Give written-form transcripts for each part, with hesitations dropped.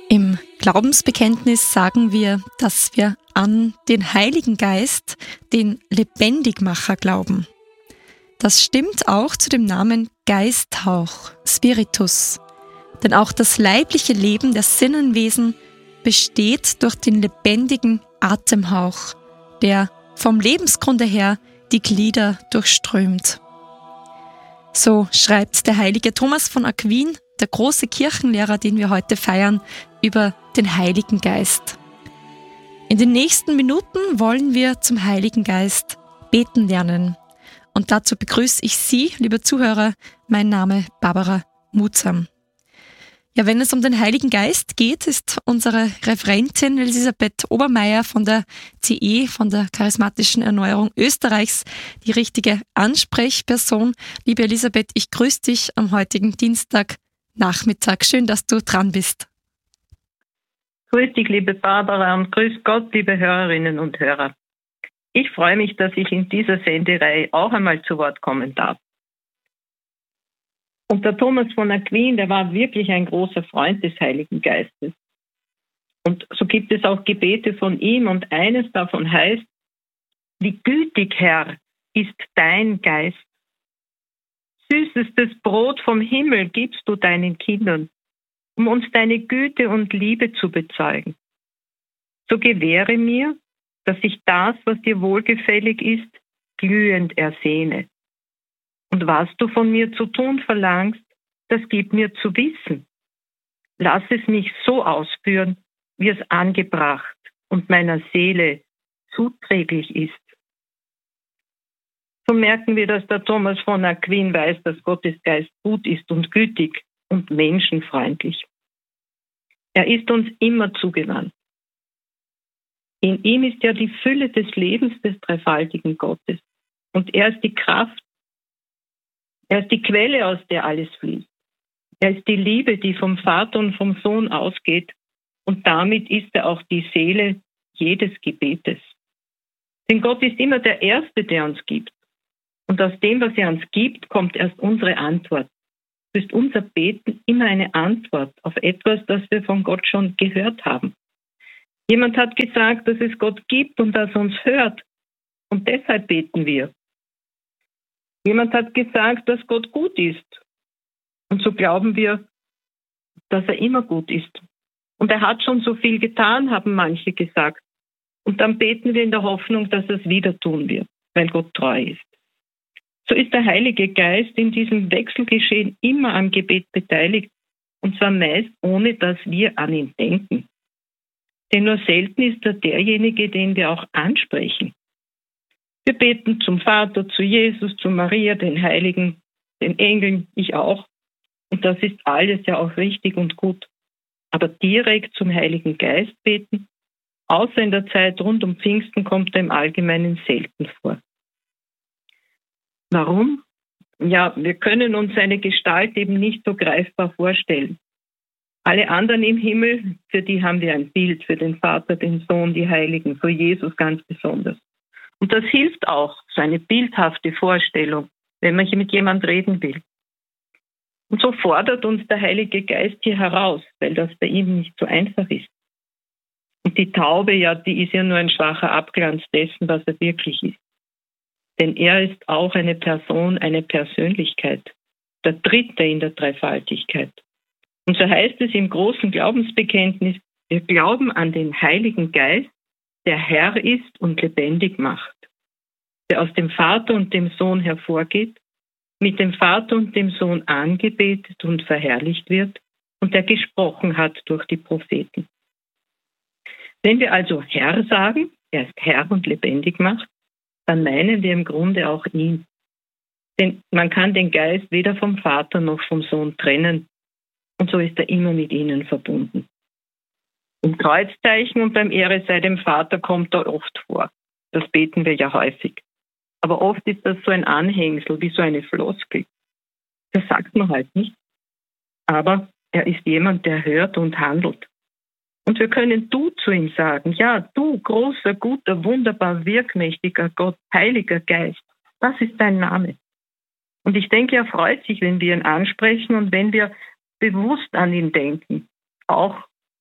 Im Glaubensbekenntnis sagen wir, dass wir an den Heiligen Geist, den Lebendigmacher, glauben. Das stimmt auch zu dem Namen Geisthauch, Spiritus. Denn auch das leibliche Leben der Sinnenwesen besteht durch den lebendigen Atemhauch, der vom Lebensgrunde her die Glieder durchströmt. So schreibt der heilige Thomas von Aquin, der große Kirchenlehrer, den wir heute feiern, über den Heiligen Geist. In den nächsten Minuten wollen wir zum Heiligen Geist beten lernen. Und dazu begrüße ich Sie, liebe Zuhörer, mein Name Barbara Mutsam. Ja, wenn es um den Heiligen Geist geht, ist unsere Referentin Elisabeth Obermeier von der CE, von der Charismatischen Erneuerung Österreichs, die richtige Ansprechperson. Liebe Elisabeth, ich grüße dich am heutigen Dienstagnachmittag. Schön, dass du dran bist. Grüß dich, liebe Barbara, und grüß Gott, liebe Hörerinnen und Hörer. Ich freue mich, dass ich in dieser Sendereihe auch einmal zu Wort kommen darf. Und der Thomas von Aquin, der war wirklich ein großer Freund des Heiligen Geistes. Und so gibt es auch Gebete von ihm, und eines davon heißt: Wie gütig, Herr, ist dein Geist. Süßestes Brot vom Himmel gibst du deinen Kindern, um uns deine Güte und Liebe zu bezeugen. So gewähre mir, dass ich das, was dir wohlgefällig ist, glühend ersehne. Und was du von mir zu tun verlangst, das gib mir zu wissen. Lass es mich so ausführen, wie es angebracht und meiner Seele zuträglich ist. So merken wir, dass der Thomas von Aquin weiß, dass Gottes Geist gut ist und gütig und menschenfreundlich. Er ist uns immer zugewandt. In ihm ist ja die Fülle des Lebens des dreifaltigen Gottes. Und er ist die Kraft. Er ist die Quelle, aus der alles fließt. Er ist die Liebe, die vom Vater und vom Sohn ausgeht. Und damit ist er auch die Seele jedes Gebetes. Denn Gott ist immer der Erste, der uns gibt. Und aus dem, was er uns gibt, kommt erst unsere Antwort. So ist unser Beten immer eine Antwort auf etwas, das wir von Gott schon gehört haben. Jemand hat gesagt, dass es Gott gibt und dass er uns hört. Und deshalb beten wir. Jemand hat gesagt, dass Gott gut ist. Und so glauben wir, dass er immer gut ist. Und er hat schon so viel getan, haben manche gesagt. Und dann beten wir in der Hoffnung, dass er es wieder tun wird, weil Gott treu ist. So ist der Heilige Geist in diesem Wechselgeschehen immer am Gebet beteiligt. Und zwar meist, ohne dass wir an ihn denken. Denn nur selten ist er derjenige, den wir auch ansprechen. Wir beten zum Vater, zu Jesus, zu Maria, den Heiligen, den Engeln, ich auch. Und das ist alles ja auch richtig und gut. Aber direkt zum Heiligen Geist beten, außer in der Zeit rund um Pfingsten, kommt er im Allgemeinen selten vor. Warum? Ja, wir können uns seine Gestalt eben nicht so greifbar vorstellen. Alle anderen im Himmel, für die haben wir ein Bild, für den Vater, den Sohn, die Heiligen, für Jesus ganz besonders. Und das hilft auch, so eine bildhafte Vorstellung, wenn man mit jemand reden will. Und so fordert uns der Heilige Geist hier heraus, weil das bei ihm nicht so einfach ist. Und die Taube, ja, die ist ja nur ein schwacher Abglanz dessen, was er wirklich ist. Denn er ist auch eine Person, eine Persönlichkeit, der Dritte in der Dreifaltigkeit. Und so heißt es im großen Glaubensbekenntnis: Wir glauben an den Heiligen Geist, der Herr ist und lebendig macht, der aus dem Vater und dem Sohn hervorgeht, mit dem Vater und dem Sohn angebetet und verherrlicht wird und der gesprochen hat durch die Propheten. Wenn wir also Herr sagen, er ist Herr und lebendig macht, dann meinen wir im Grunde auch ihn. Denn man kann den Geist weder vom Vater noch vom Sohn trennen. Und so ist er immer mit ihnen verbunden. Im Kreuzzeichen und beim Ehre sei dem Vater kommt er oft vor. Das beten wir ja häufig. Aber oft ist das so ein Anhängsel, wie so eine Floskel. Das sagt man halt nicht. Aber er ist jemand, der hört und handelt. Und wir können du zu ihm sagen: Ja, du, großer, guter, wunderbar, wirkmächtiger Gott, Heiliger Geist, das ist dein Name. Und ich denke, er freut sich, wenn wir ihn ansprechen und wenn wir bewusst an ihn denken. Auch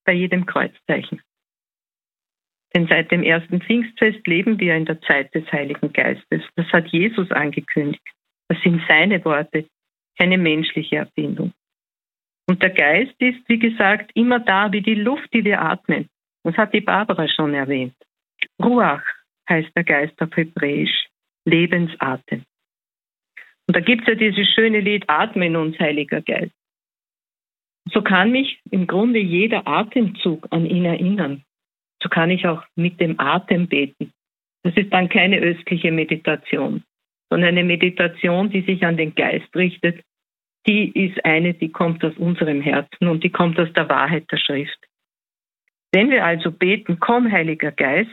bei jedem Kreuzzeichen. Denn seit dem ersten Pfingstfest leben wir in der Zeit des Heiligen Geistes. Das hat Jesus angekündigt. Das sind seine Worte, keine menschliche Erfindung. Und der Geist ist, wie gesagt, immer da wie die Luft, die wir atmen. Das hat die Barbara schon erwähnt. Ruach heißt der Geist auf Hebräisch, Lebensatem. Und da gibt es ja dieses schöne Lied, Atme in uns, Heiliger Geist. So kann mich im Grunde jeder Atemzug an ihn erinnern. So kann ich auch mit dem Atem beten. Das ist dann keine östliche Meditation, sondern eine Meditation, die sich an den Geist richtet. Die ist eine, die kommt aus unserem Herzen und die kommt aus der Wahrheit der Schrift. Wenn wir also beten, komm, Heiliger Geist,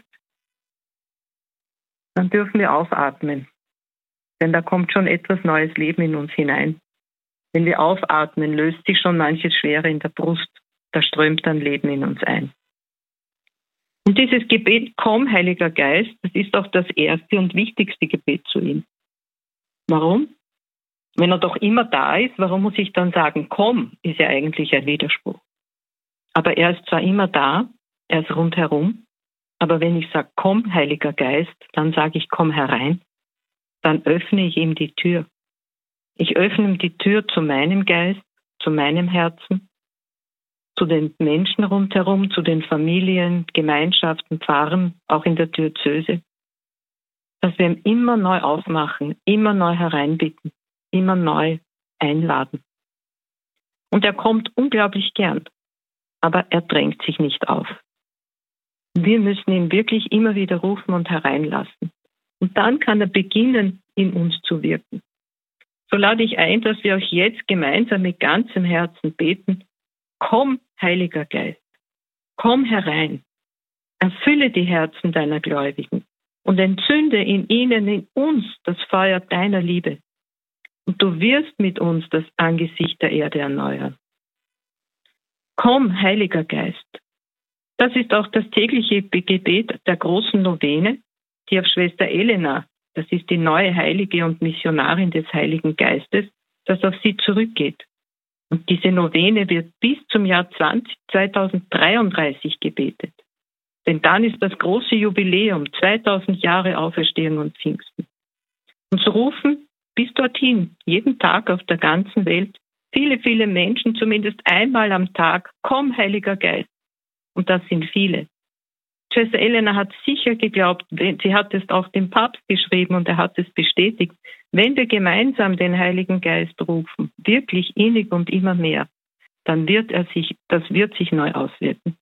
dann dürfen wir aufatmen. Denn da kommt schon etwas neues Leben in uns hinein. Wenn wir aufatmen, löst sich schon manches Schwere in der Brust. Da strömt dann Leben in uns ein. Und dieses Gebet, komm, Heiliger Geist, das ist auch das erste und wichtigste Gebet zu ihm. Warum? Wenn er doch immer da ist, warum muss ich dann sagen, komm, ist ja eigentlich ein Widerspruch. Aber er ist zwar immer da, er ist rundherum, aber wenn ich sage, komm, Heiliger Geist, dann sage ich, komm herein, dann öffne ich ihm die Tür. Ich öffne ihm die Tür zu meinem Geist, zu meinem Herzen, zu den Menschen rundherum, zu den Familien, Gemeinschaften, Pfarren, auch in der Diözese, dass wir ihn immer neu aufmachen, immer neu hereinbitten, immer neu einladen. Und er kommt unglaublich gern, aber er drängt sich nicht auf. Wir müssen ihn wirklich immer wieder rufen und hereinlassen. Und dann kann er beginnen, in uns zu wirken. So lade ich ein, dass wir auch jetzt gemeinsam mit ganzem Herzen beten, komm, Heiliger Geist, komm herein, erfülle die Herzen deiner Gläubigen und entzünde in ihnen, in uns das Feuer deiner Liebe. Und du wirst mit uns das Angesicht der Erde erneuern. Komm, Heiliger Geist. Das ist auch das tägliche Gebet der großen Novene, die auf Schwester Elena, das ist die neue Heilige und Missionarin des Heiligen Geistes, das auf sie zurückgeht. Und diese Novene wird bis zum Jahr 2033 gebetet. Denn dann ist das große Jubiläum, 2000 Jahre Auferstehung und Pfingsten. Und so rufen bis dorthin, jeden Tag auf der ganzen Welt, viele, viele Menschen, zumindest einmal am Tag, komm, Heiliger Geist. Und das sind viele. Schwester Elena hat sicher geglaubt, sie hat es auch dem Papst geschrieben und er hat es bestätigt, wenn wir gemeinsam den Heiligen Geist rufen, wirklich innig und immer mehr, dann wird das wird sich neu auswirken.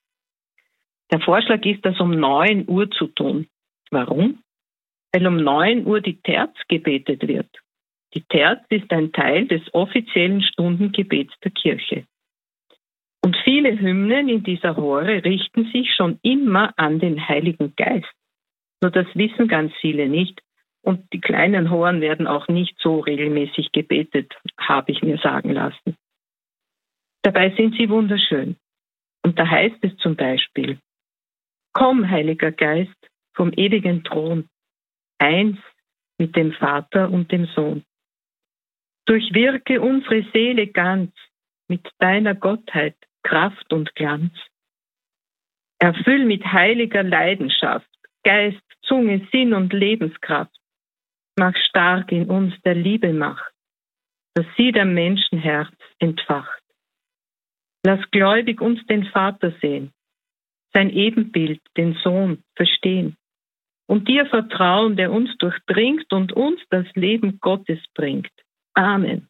Der Vorschlag ist, das um 9 Uhr zu tun. Warum? Weil um 9 Uhr die Terz gebetet wird. Die Terz ist ein Teil des offiziellen Stundengebets der Kirche. Und viele Hymnen in dieser Hore richten sich schon immer an den Heiligen Geist. Nur das wissen ganz viele nicht. Und die kleinen Horen werden auch nicht so regelmäßig gebetet, habe ich mir sagen lassen. Dabei sind sie wunderschön. Und da heißt es zum Beispiel, komm, Heiliger Geist, vom ewigen Thron, eins mit dem Vater und dem Sohn. Durchwirke unsere Seele ganz mit deiner Gottheit, Kraft und Glanz. Erfüll mit heiliger Leidenschaft, Geist, Zunge, Sinn und Lebenskraft. Mach stark in uns der Liebe Macht, dass sie der Menschenherz entfacht. Lass gläubig uns den Vater sehen, sein Ebenbild, den Sohn, verstehen und dir vertrauen, der uns durchdringt und uns das Leben Gottes bringt. Amen.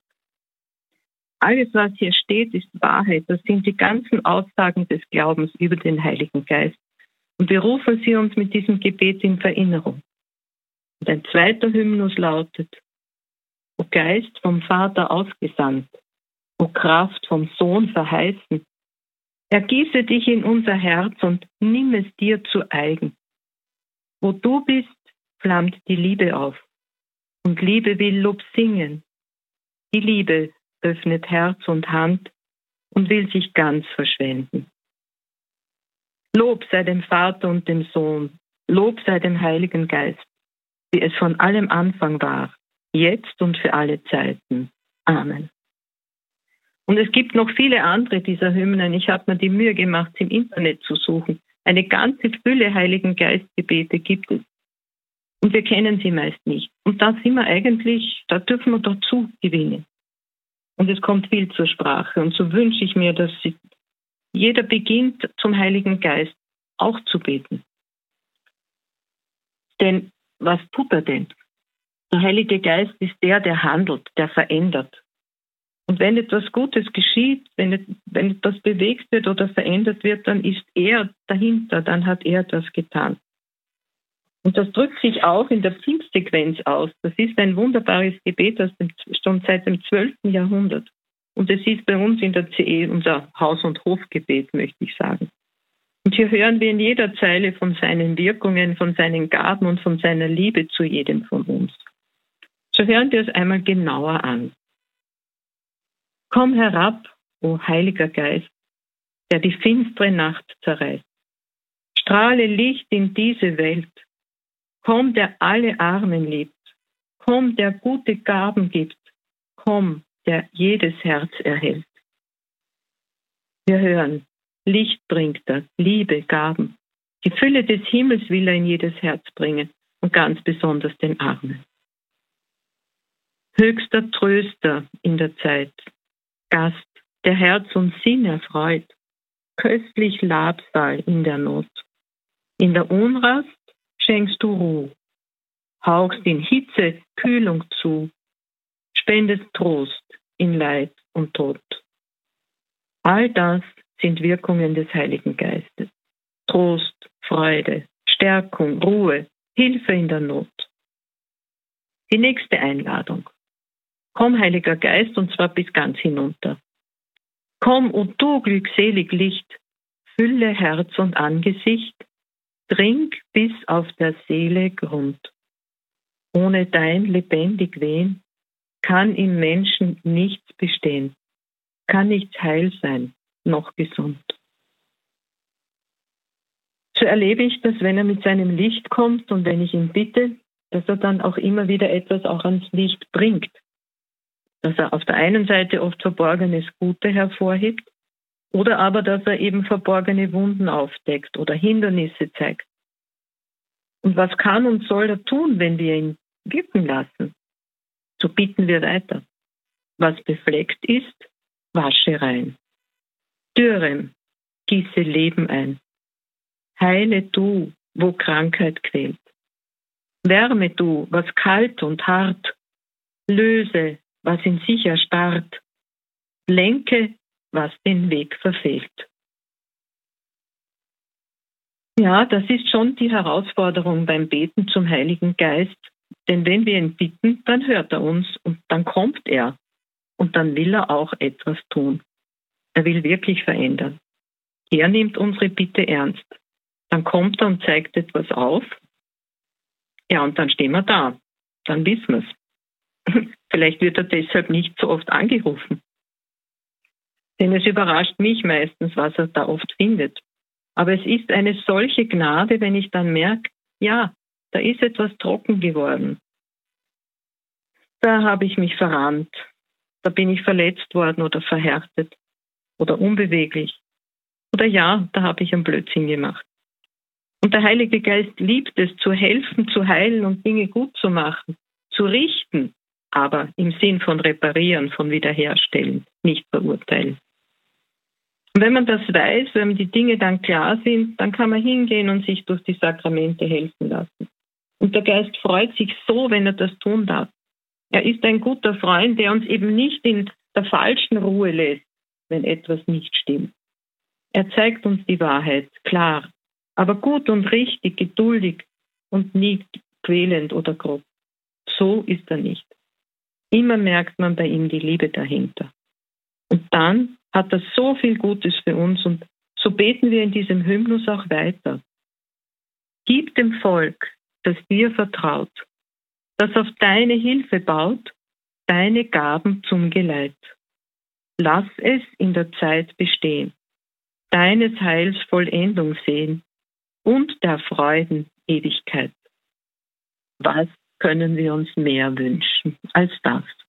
Alles, was hier steht, ist Wahrheit. Das sind die ganzen Aussagen des Glaubens über den Heiligen Geist. Und wir rufen sie uns mit diesem Gebet in Erinnerung. Und ein zweiter Hymnus lautet, O Geist vom Vater ausgesandt, O Kraft vom Sohn verheißen, ergieße dich in unser Herz und nimm es dir zu eigen. Wo du bist, flammt die Liebe auf. Und Liebe will Lob singen. Die Liebe öffnet Herz und Hand und will sich ganz verschwenden. Lob sei dem Vater und dem Sohn, Lob sei dem Heiligen Geist, wie es von allem Anfang war, jetzt und für alle Zeiten. Amen. Und es gibt noch viele andere dieser Hymnen. Ich habe mir die Mühe gemacht, sie im Internet zu suchen. Eine ganze Fülle Heiligen Geistgebete gibt es. Und wir kennen sie meist nicht. Und da sind wir eigentlich, da dürfen wir dazu gewinnen. Und es kommt viel zur Sprache. Und so wünsche ich mir, dass jeder beginnt, zum Heiligen Geist auch zu beten. Denn was tut er denn? Der Heilige Geist ist der handelt, der verändert. Und wenn etwas Gutes geschieht, wenn etwas bewegt wird oder verändert wird, dann ist er dahinter, dann hat er das getan. Und das drückt sich auch in der Pfingstsequenz aus. Das ist ein wunderbares Gebet schon seit dem 12. Jahrhundert. Und es ist bei uns in der CE unser Haus- und Hofgebet, möchte ich sagen. Und hier hören wir in jeder Zeile von seinen Wirkungen, von seinen Gaben und von seiner Liebe zu jedem von uns. So hören wir es einmal genauer an. Komm herab, o Heiliger Geist, der die finstere Nacht zerreißt. Strahle Licht in diese Welt. Komm, der alle Armen liebt. Komm, der gute Gaben gibt. Komm, der jedes Herz erhält. Wir hören, Licht bringt er, Liebe, Gaben. Die Fülle des Himmels will er in jedes Herz bringen und ganz besonders den Armen. Höchster Tröster in der Zeit, Gast, der Herz und Sinn erfreut, köstlich Labsal in der Not. In der Unrast schenkst du Ruhe, hauchst in Hitze Kühlung zu, spendest Trost in Leid und Tod. All das sind Wirkungen des Heiligen Geistes. Trost, Freude, Stärkung, Ruhe, Hilfe in der Not. Die nächste Einladung. Komm, Heiliger Geist, und zwar bis ganz hinunter. Komm, und du glückselig Licht, fülle Herz und Angesicht, dring bis auf der Seele Grund. Ohne dein lebendig Wehen kann im Menschen nichts bestehen, kann nichts heil sein, noch gesund. So erlebe ich das, wenn er mit seinem Licht kommt und wenn ich ihn bitte, dass er dann auch immer wieder etwas auch ans Licht bringt. Dass er auf der einen Seite oft verborgenes Gute hervorhebt oder aber, dass er eben verborgene Wunden aufdeckt oder Hindernisse zeigt. Und was kann und soll er tun, wenn wir ihn wirken lassen? So bitten wir weiter. Was befleckt ist, wasche rein. Dürrem, gieße Leben ein. Heile du, wo Krankheit quält. Wärme du, was kalt und hart. Löse, was in sich erstarrt. Lenke, was den Weg verfehlt. Ja, das ist schon die Herausforderung beim Beten zum Heiligen Geist. Denn wenn wir ihn bitten, dann hört er uns und dann kommt er. Und dann will er auch etwas tun. Er will wirklich verändern. Er nimmt unsere Bitte ernst. Dann kommt er und zeigt etwas auf. Ja, und dann stehen wir da. Dann wissen wir es. Vielleicht wird er deshalb nicht so oft angerufen. Denn es überrascht mich meistens, was er da oft findet. Aber es ist eine solche Gnade, wenn ich dann merke, ja, da ist etwas trocken geworden. Da habe ich mich verrannt. Da bin ich verletzt worden oder verhärtet oder unbeweglich. Oder ja, da habe ich einen Blödsinn gemacht. Und der Heilige Geist liebt es, zu helfen, zu heilen und Dinge gut zu machen, zu richten, aber im Sinn von reparieren, von wiederherstellen, nicht verurteilen. Und wenn man das weiß, wenn die Dinge dann klar sind, dann kann man hingehen und sich durch die Sakramente helfen lassen. Und der Geist freut sich so, wenn er das tun darf. Er ist ein guter Freund, der uns eben nicht in der falschen Ruhe lässt, wenn etwas nicht stimmt. Er zeigt uns die Wahrheit, klar, aber gut und richtig, geduldig und nie quälend oder grob. So ist er nicht. Immer merkt man bei ihm die Liebe dahinter. Und dann hat er so viel Gutes für uns und so beten wir in diesem Hymnus auch weiter. Gib dem Volk, das dir vertraut, das auf deine Hilfe baut, deine Gaben zum Geleit. Lass es in der Zeit bestehen, deines Heils Vollendung sehen und der Freuden Ewigkeit. Was können wir uns mehr wünschen als das?